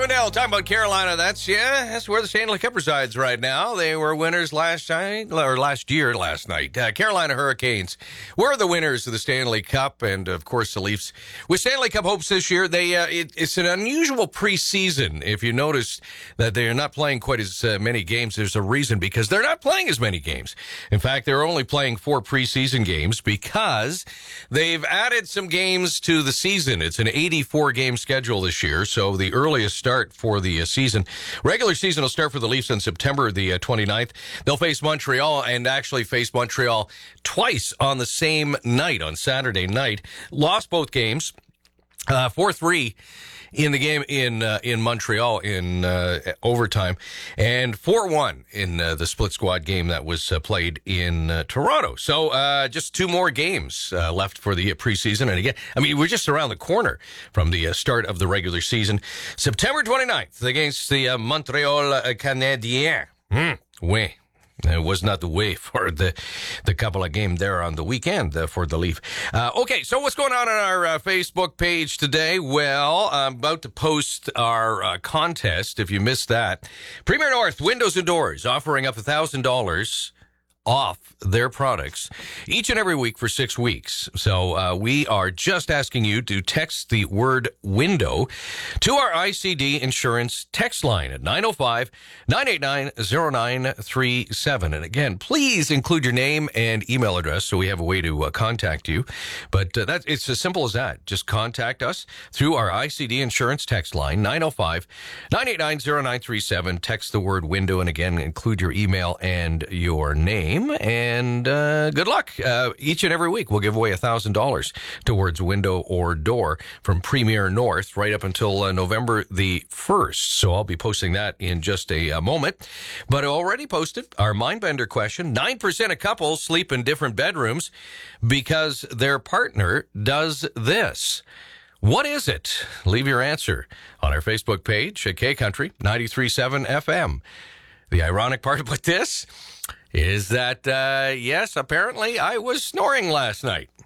Swindell talking about Carolina. That's where the Stanley Cup resides right now. They were winners last night. Carolina Hurricanes were the winners of the Stanley Cup, and of course the Leafs with Stanley Cup hopes this year. It's an unusual preseason. If you notice that they are not playing quite as many games, there's a reason, because they're not playing as many games. In fact, they're only playing 4 preseason games because they've added some games to the season. It's an 84-game schedule this year, so the earliest start for the season. Regular season will start for the Leafs on September the 29th. They'll face Montreal, and actually face Montreal twice on the same night, on Saturday night. Lost both games, 4-3 in the game in Montreal in overtime, and 4-1 in the split squad game that was played in Toronto. So just 2 more games left for the preseason. And again, I mean, we're just around the corner from the start of the regular season. September 29th against the Montreal Canadiens. Oui. It was not the way for the couple of games there on the weekend for the Leaf. Okay, so what's going on our Facebook page today? Well, I'm about to post our contest. If you missed that, Premier North Windows and Doors offering up $1,000 off their products each and every week for 6 weeks. So we are just asking you to text the word window to our ICD insurance text line at 905-989-0937. And again, please include your name and email address so we have a way to contact you. But it's as simple as that. Just contact us through our ICD insurance text line, 905-989-0937. Text the word window, and again, include your email and your name. And good luck. Each and every week, we'll give away $1,000 towards window or door from Premier North right up until November the 1st. So I'll be posting that in just a moment. But I already posted our Mindbender question. 9% of couples sleep in different bedrooms because their partner does this. What is it? Leave your answer on our Facebook page at K-Country 93.7 FM. The ironic part about this is that, yes, apparently I was snoring last night.